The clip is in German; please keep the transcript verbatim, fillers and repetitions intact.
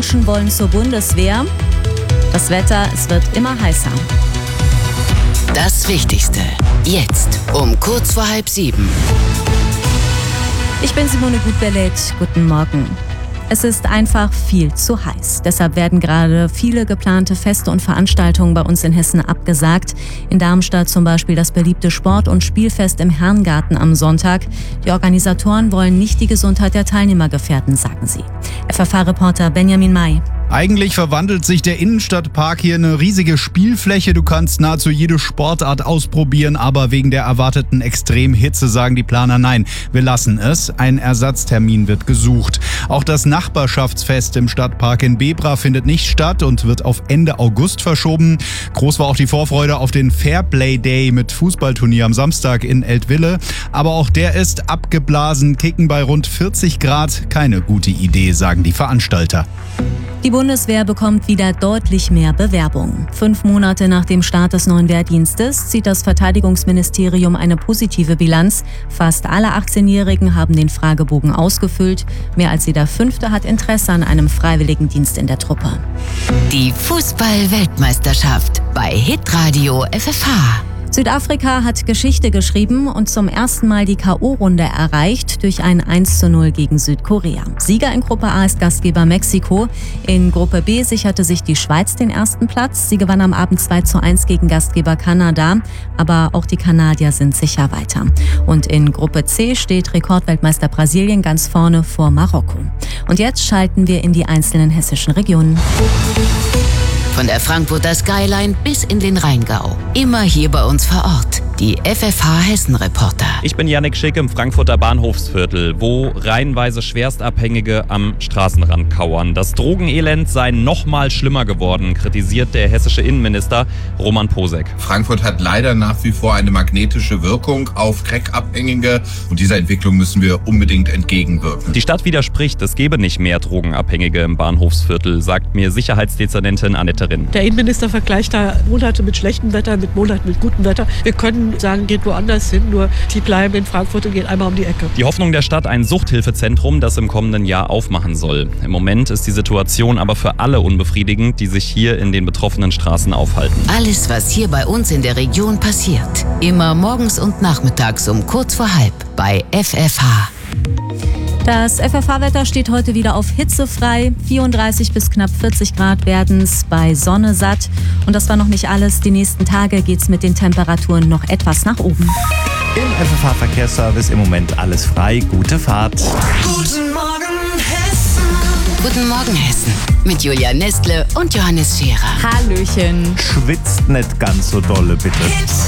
Burschen wollen zur Bundeswehr. Das Wetter, es wird immer heißer. Das Wichtigste, jetzt um kurz vor halb sieben. Ich bin Simone Gutberlet. Guten Morgen. Es ist einfach viel zu heiß. Deshalb werden gerade viele geplante Feste und Veranstaltungen bei uns in Hessen abgesagt. In Darmstadt zum Beispiel das beliebte Sport- und Spielfest im Herrengarten am Sonntag. Die Organisatoren wollen nicht die Gesundheit der Teilnehmer gefährden, sagen sie. F F H-Reporter Benjamin May. Eigentlich verwandelt sich der Innenstadtpark hier in eine riesige Spielfläche. Du kannst nahezu jede Sportart ausprobieren, aber wegen der erwarteten Extremhitze sagen die Planer nein, wir lassen es. Ein Ersatztermin wird gesucht. Auch das Nachbarschaftsfest im Stadtpark in Bebra findet nicht statt und wird auf Ende August verschoben. Groß war auch die Vorfreude auf den Fairplay Day mit Fußballturnier am Samstag in Eltville. Aber auch der ist abgeblasen. Kicken bei rund vierzig Grad. Keine gute Idee, sagen die Veranstalter. Die Bundeswehr bekommt wieder deutlich mehr Bewerbung. Fünf Monate nach dem Start des neuen Wehrdienstes zieht das Verteidigungsministerium eine positive Bilanz. Fast alle achtzehnjährigen haben den Fragebogen ausgefüllt. Mehr als jeder Fünfte hat Interesse an einem Freiwilligendienst in der Truppe. Die Fußball-Weltmeisterschaft bei Hitradio F F H. Südafrika hat Geschichte geschrieben und zum ersten Mal die K O-Runde erreicht durch ein eins zu null gegen Südkorea. Sieger in Gruppe A ist Gastgeber Mexiko. In Gruppe B sicherte sich die Schweiz den ersten Platz. Sie gewann am Abend zwei zu eins gegen Gastgeber Kanada. Aber auch die Kanadier sind sicher weiter. Und in Gruppe C steht Rekordweltmeister Brasilien ganz vorne vor Marokko. Und jetzt schalten wir in die einzelnen hessischen Regionen. Von der Frankfurter Skyline bis in den Rheingau. Immer hier bei uns vor Ort. Die F F H-Hessen-Reporter. Ich bin Yannick Schick im Frankfurter Bahnhofsviertel, wo reihenweise Schwerstabhängige am Straßenrand kauern. Das Drogenelend sei noch mal schlimmer geworden, kritisiert der hessische Innenminister Roman Posek. Frankfurt hat leider nach wie vor eine magnetische Wirkung auf Crack-Abhängige und dieser Entwicklung müssen wir unbedingt entgegenwirken. Die Stadt widerspricht, es gebe nicht mehr Drogenabhängige im Bahnhofsviertel, sagt mir Sicherheitsdezernentin Annette Rinn. Der Innenminister vergleicht da Monate mit schlechtem Wetter mit Monaten mit gutem Wetter. Wir können sagen, geht woanders hin, nur die bleiben in Frankfurt und gehen einmal um die Ecke. Die Hoffnung der Stadt, ein Suchthilfezentrum, das im kommenden Jahr aufmachen soll. Im Moment ist die Situation aber für alle unbefriedigend, die sich hier in den betroffenen Straßen aufhalten. Alles, was hier bei uns in der Region passiert. Immer morgens und nachmittags um kurz vor halb bei F F H. Das F F H-Wetter steht heute wieder auf hitzefrei. vierunddreißig bis knapp vierzig Grad werden es bei Sonne satt. Und das war noch nicht alles. Die nächsten Tage geht es mit den Temperaturen noch etwas nach oben. Im F F H-Verkehrsservice im Moment alles frei. Gute Fahrt. Guten Morgen Hessen. Guten Morgen Hessen. Mit Julia Nestle und Johannes Scherer. Hallöchen. Schwitzt nicht ganz so dolle, bitte.